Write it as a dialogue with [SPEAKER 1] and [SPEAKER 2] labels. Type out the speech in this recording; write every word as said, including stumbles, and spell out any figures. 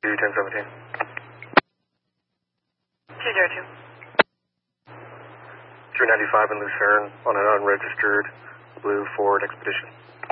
[SPEAKER 1] ten seventeen.
[SPEAKER 2] two zero two.
[SPEAKER 1] three ninety-five in Lucerne on an unregistered blue Ford Expedition.